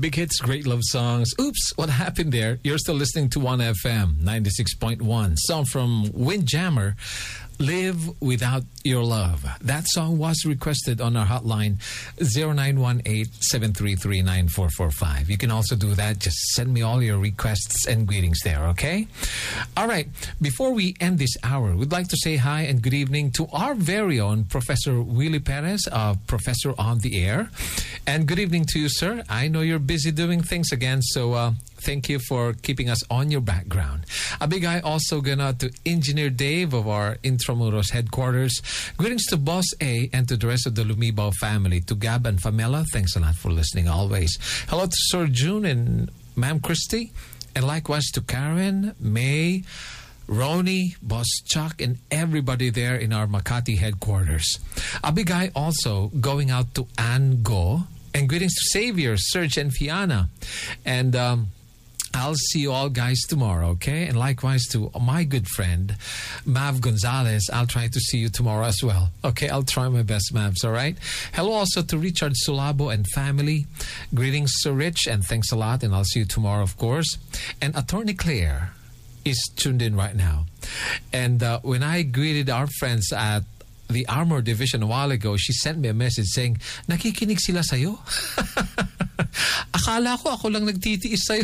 Big hits, great love songs. Oops, what happened there? You're still listening to 1FM 96.1. Song from Windjammer, Live Without Your Love. That song was requested on our hotline 0918-733-9445. You can also do that. Just send me all your requests and greetings there, okay? All right. Before we end this hour, we'd like to say hi and good evening to our very own Professor Willie Perez, Professor on the Air. And good evening to you, sir. I know you're busy doing things again, so thank you for keeping us on your background. A big hi also going out to Engineer Dave of our Intramuros headquarters. Greetings to Boss A and to the rest of the Lumibao family. To Gab and Famela, thanks a lot for listening always. Hello to Sir June and Ma'am Christy. And likewise to Karen, May, Roni, Boss Chuck, and everybody there in our Makati headquarters. A big hi also going out to Ann Go. And greetings to Xavier, Serge, and Fiona. And I'll see you all guys tomorrow, okay? And likewise to my good friend, Mav Gonzalez. I'll try to see you tomorrow as well. Okay, I'll try my best, Mavs, all right? Hello also to Richard Sulabo and family. Greetings, Sir Rich, and thanks a lot. And I'll see you tomorrow, of course. And Attorney Claire is tuned in right now. And when I greeted our friends at the Armor Division a while ago, she sent me a message saying, nakikinig sila sa'yo? Akala ko ako lang nagtitiis sa'yo.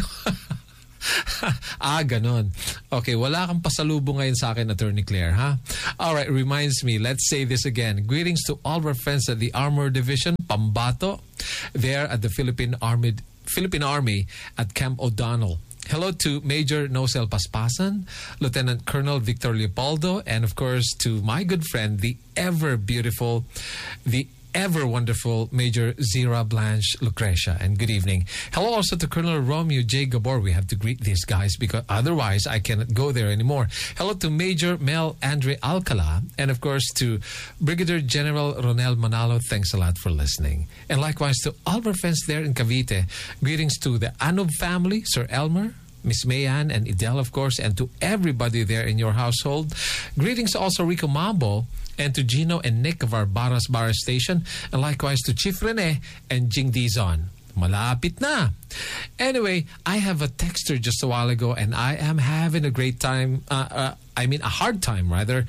Ganon. Okay, wala kang pasalubong ngayon sa akin, Attorney Claire, ha? Alright, reminds me, let's say this again. Greetings to all our friends at the Armor Division, Pambato, there at the Philippine Army at Camp O'Donnell. Hello to Major Nosel Paspasan, Lieutenant Colonel Victor Leopoldo, and of course to my good friend, the ever beautiful, the ever wonderful Major Zira Blanche Lucretia. And good evening. Hello also to Colonel Romeo J. Gabor. We have to greet these guys because otherwise I cannot go there anymore. Hello to Major Mel Andre Alcala. And of course to Brigadier General Ronel Manalo. Thanks a lot for listening. And likewise to all of our friends there in Cavite. Greetings to the Anub family, Sir Elmer, Miss Mayan, and Idel, of course, and to everybody there in your household. Greetings also Rico Mambo, and to Gino and Nick of our Baras station, and likewise to Chief Rene and Jing Dizon. Malapit na. Anyway, I have a texter just a while ago, and I am having a great time, a hard time, rather,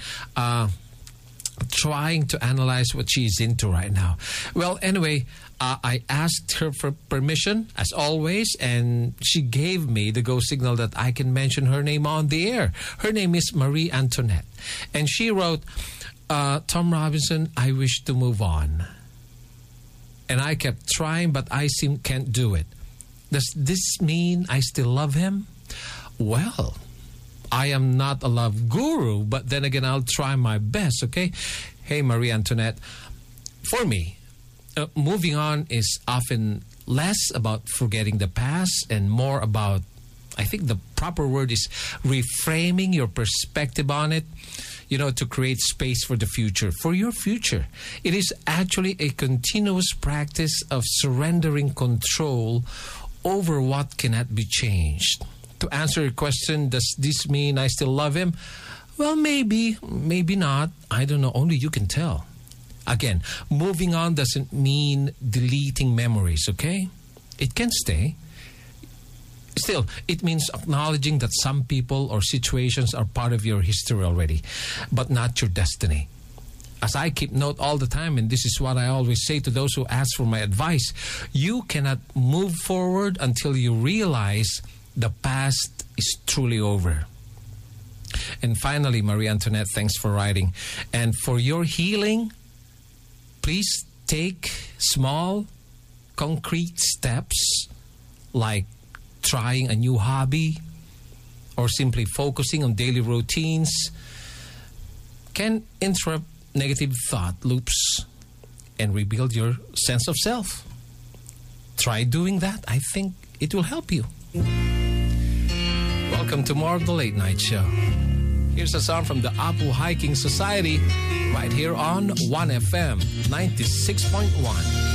trying to analyze what she's into right now. Well, anyway, I asked her for permission, as always, and she gave me the go signal that I can mention her name on the air. Her name is Marie Antoinette. And she wrote, Tom Robinson, I wish to move on. And I kept trying, but I can't do it. Does this mean I still love him? Well, I am not a love guru, but then again, I'll try my best, okay? Hey, Marie Antoinette, for me, moving on is often less about forgetting the past and more about, I think the proper word is reframing your perspective on it, to create space for the future, for your future. It is actually a continuous practice of surrendering control over what cannot be changed. To answer your question, does this mean I still love him? Well, maybe, maybe not. I don't know. Only you can tell. Again, moving on doesn't mean deleting memories, okay? It can stay. Still, it means acknowledging that some people or situations are part of your history already, but not your destiny. As I keep note all the time, and this is what I always say to those who ask for my advice, you cannot move forward until you realize the past is truly over. And finally, Marie Antoinette, thanks for writing. And for your healing, please take small, concrete steps like trying a new hobby or simply focusing on daily routines can interrupt negative thought loops and rebuild your sense of self. Try doing that. I think it will help you. Welcome to more of the Late Night Show. Here's a song from the Apu Hiking Society right here on 1FM 96.1.